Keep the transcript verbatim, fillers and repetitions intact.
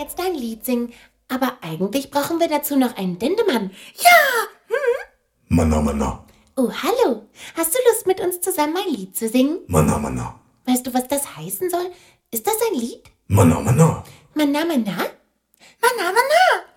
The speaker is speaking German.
jetzt ein Lied singen. Aber eigentlich brauchen wir dazu noch einen Dendemann. Ja! Hm? Mana, mana. Oh, hallo. Hast du Lust, mit uns zusammen ein Lied zu singen? Mana, mana. Weißt du, was das heißen soll? Ist das ein Lied? Mana, mana. Mana, mana? Mana, mana.